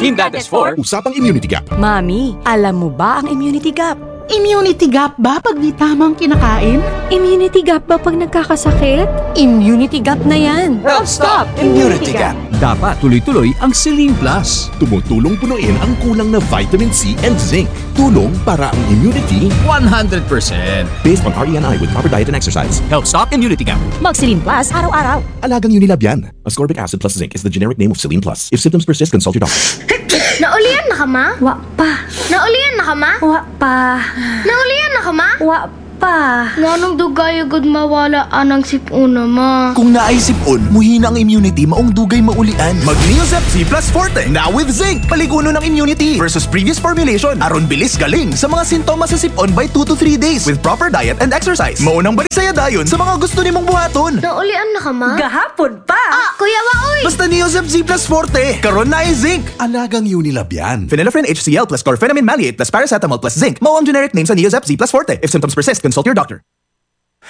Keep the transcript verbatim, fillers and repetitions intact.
Team that is for Usapang Immunity Gap. Mami, alam mo ba ang immunity gap? Immunity gap ba pag di tamang kinakain? Immunity gap ba pag nagkakasakit? Immunity gap na yan. Health Stop Immunity Gap. Dapat tuloy-tuloy ang Celine Plus. Tumutulong punuin ang kulang na vitamin C and zinc. Tulong para ang immunity one hundred percent. based on R E N I with proper diet and exercise. Help stop immunity gap. Mag-Celine Plus araw-araw. Alagang Unilab yan. Ascorbic acid plus zinc is the generic name of Celine Plus. If symptoms persist, consult your doctor. Naulian na ka, ma? Wa pa. Naulian na ka, ma? Wa pa. Naulian na ka, ma? Wa pa. Nganong dugay agad mawala anang sipuna, ma? Kung naisip-on, muhina ang immunity maong dugay maulian. Mag-Neosep C Plus Forte, now with zinc. Paliguno ng immunity versus previous formulation. Aron bilis galing sa mga sintomas sa sipon by two to three days with proper diet and exercise. Maunang balisaya dayon sa mga gusto nimong buhaton. Naulian na ka, ma? Gahapon pa. Ah, kuya Waoy! Basta Neosep C Plus Forte, karon na ay zinc. Alagang Unilab yan. Phenylephrine H C l plus chlorphenamine maleate plus paracetamol plus zinc. Mao ang generic name sa Neosep C Plus Forte. If symptoms persist, consult your doctor.